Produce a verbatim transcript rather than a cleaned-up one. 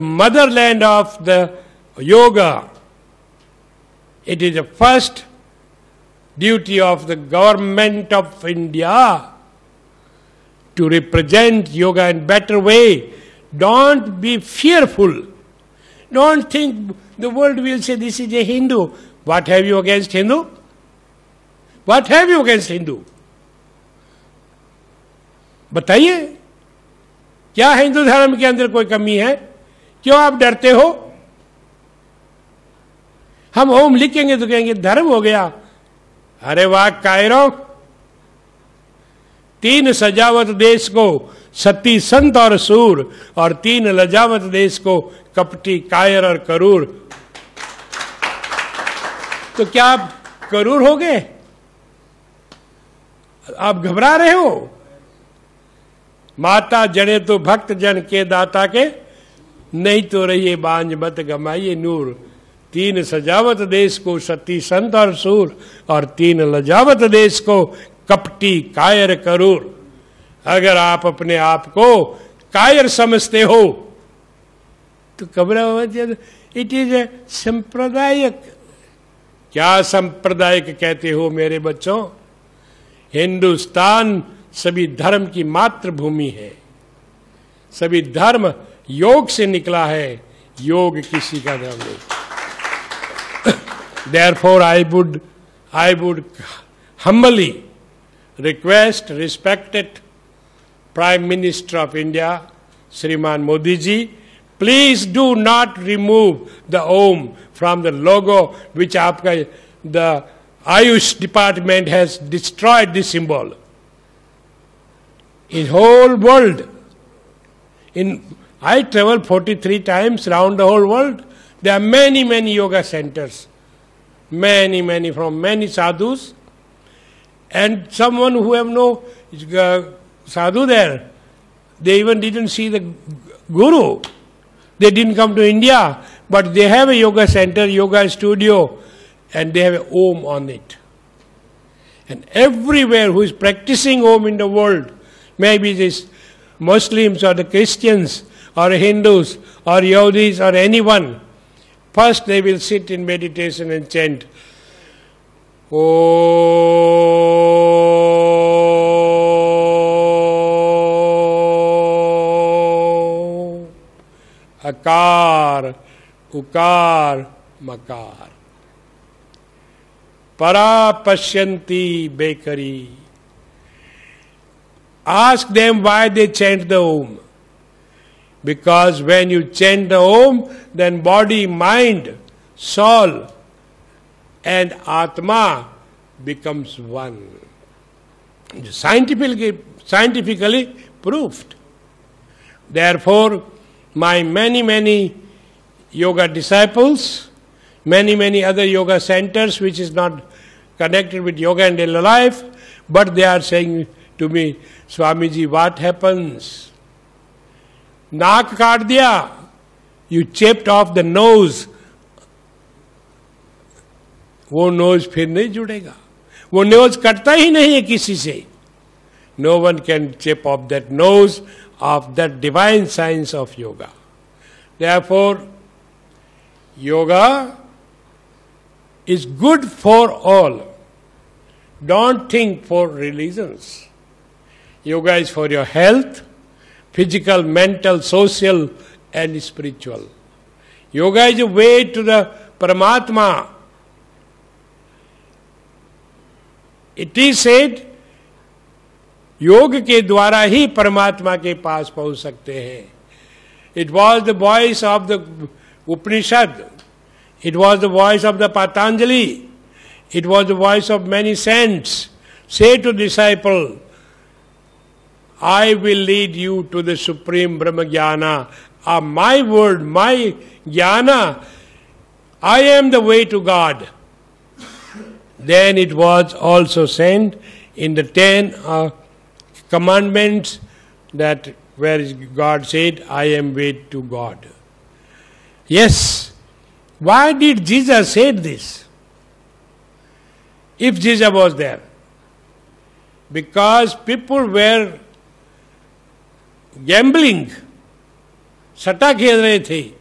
motherland of the yoga. It is the first duty of the government of India to represent yoga in better way. Don't be fearful. Don't think the world will say this is a Hindu. What have you against Hindu? What have you against Hindu? बताइए, क्या हिंदू धर्म के अंदर कोई कमी है? क्यों आप डरते हो? हम ओम लिखेंगे तो कहेंगे धर्म हो गया. अरे वाह कायरों, तीन सजावत देश को सती संत और सूर, और तीन लजावत देश को कपटी कायर और करूर. तो क्या आप करूर हो गए? आप घबरा रहे हो? माता जने तो भक्त जन के दाता के, नहीं तो रहिए बांझ मत गमाइए नूर. तीन सजावत देश को सती संत और सूर, और तीन लजावत देश को कपटी कायर करूर. अगर आप अपने आप को कायर समझते हो तो घबराओ. It is a संप्रदायिक. क्या सांप्रदायिक कहते हो मेरे बच्चों? हिंदुस्तान सभी धर्म की मातृभूमि है. सभी धर्म योग से निकला है, योग किसी का धर्म नहीं. Therefore I would I would humbly request respected Prime Minister of India, Shriman Modi ji, please do not remove the Om from the logo which aapka, the Ayush department has destroyed this symbol. In whole world, in I travel forty-three times around the whole world. There are many, many yoga centers. Many, many, from many sadhus. And someone who have no uh, sadhu there, they even didn't see the guru. They didn't come to India, but they have a yoga center, yoga studio, and they have an Om on it. And everywhere who is practicing Om in the world, maybe this Muslims or the Christians or Hindus or Yahudis or anyone, first they will sit in meditation and chant Om Akar Ukar Makar Para Pashyanti Bekari. Ask them why they chant the Om. Because when you chant the Om, then body, mind, soul and Atma becomes one. Scientifically, scientifically proved. Therefore, my many, many yoga disciples, many, many other yoga centers which is not connected with yoga and daily life, but they are saying to me, Swamiji, what happens? नाक काट दिया, you chipped off the nose, वो knows फिर नहीं जुड़ेगा. वो knows कटता ही नहीं है किसी से. No one can chip off that nose of that divine science of yoga. Therefore, yoga is good for all. Don't think for religions. Yoga is for your health, physical, mental, social and spiritual. Yoga is a way to the Paramatma. It is said, योग के द्वारा ही परमात्मा के पास पहुंच सकते हैं. It was the voice of the Upanishad. It was the voice of the Patanjali. It was the voice of many saints. Say to disciple, I will lead you to the supreme Brahma Jnana. Uh, my word, my Jnana, I am the way to God. Then it was also said in the ten uh, commandments that where God said, I am way to God. Yes. Why did Jesus say this? If Jesus was there. Because people were gambling, सट्टा खेल रहे थे।